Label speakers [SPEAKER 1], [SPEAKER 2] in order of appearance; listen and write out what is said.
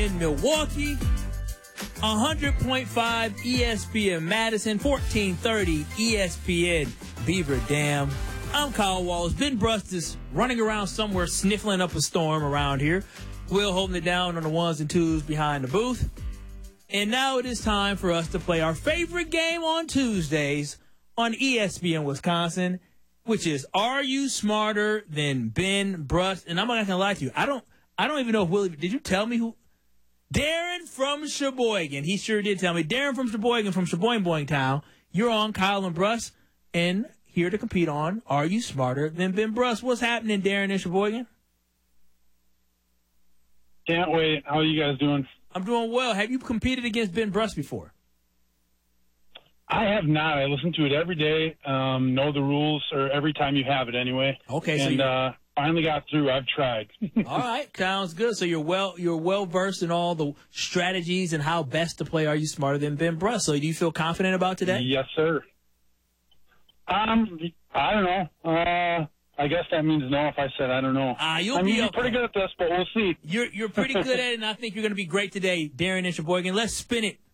[SPEAKER 1] in Milwaukee, 100.5 ESPN Madison, 1430 ESPN Beaver Dam. I'm Kyle Wallace. Ben Brust is running around somewhere sniffling up a storm around here. Will holding it down on the ones and twos behind the booth. And now it is time for us to play our favorite game on Tuesdays on ESPN Wisconsin, which is Are You Smarter Than Ben Brust? And I'm not going to lie to you. I don't even know if Willie, did you tell me who? Darren from Sheboygan. He sure did tell me. Darren from Sheboygan, from Sheboygan Town. You're on Kyle and Brust, and here to compete on Are You Smarter Than Ben Brust? What's happening, Darren in Sheboygan?
[SPEAKER 2] Can't wait. How are you guys doing?
[SPEAKER 1] I'm doing well. Have you competed against Ben Brust before?
[SPEAKER 2] I have not. I listen to it every day. Know the rules, or every time you have it anyway.
[SPEAKER 1] Okay, so
[SPEAKER 2] and finally got through. I've tried.
[SPEAKER 1] All right, sounds good. So you're well versed in all the strategies and how best to play Are You Smarter Than Ben Brust? So do you feel confident about today?
[SPEAKER 2] Yes, sir. I don't know. I guess that means no if I said I don't know.
[SPEAKER 1] You'll be
[SPEAKER 2] pretty good at this, but we'll see.
[SPEAKER 1] You're pretty good at it, and I think you're going to be great today, Darren in Sheboygan. Let's spin it.